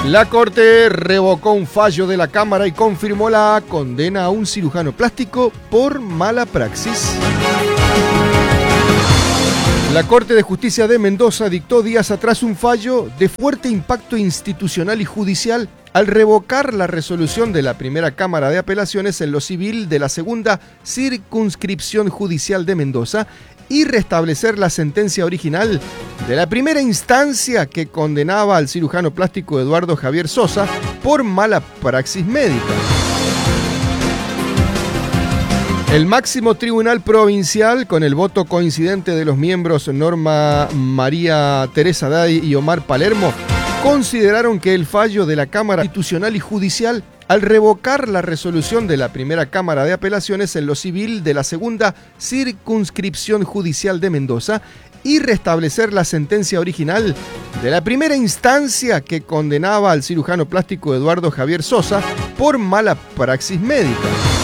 La Corte revocó un fallo de la Cámara y confirmó la condena a un cirujano plástico por mala praxis. La Corte de Justicia de Mendoza dictó días atrás un fallo de fuerte impacto institucional y judicial al revocar la resolución de la primera Cámara de Apelaciones en lo civil de la segunda circunscripción judicial de Mendoza y restablecer la sentencia original de la primera instancia que condenaba al cirujano plástico Eduardo Javier Sosa por mala praxis médica. El máximo tribunal provincial, con el voto coincidente de los miembros Norma María Teresa Day y Omar Palermo, consideraron que el fallo de la Cámara Constitucional y Judicial, al revocar la resolución de la primera Cámara de Apelaciones en lo civil de la segunda circunscripción judicial de Mendoza y restablecer la sentencia original de la primera instancia que condenaba al cirujano plástico Eduardo Javier Sosa por mala praxis médica.